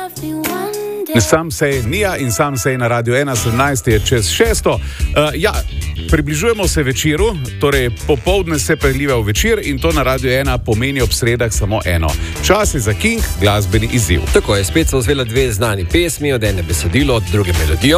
Sam sej Nija in sam sej na Radio 1, 17 je čez 6. Približujemo se večeru, torej popoldne se preliva v večer in to na Radio 1 pomeni ob sredah samo eno. Čas je za King, glasbeni izziv. Tako je, spet so vzvela dve znani pesmi, od ene besedilo, od druge melodijo.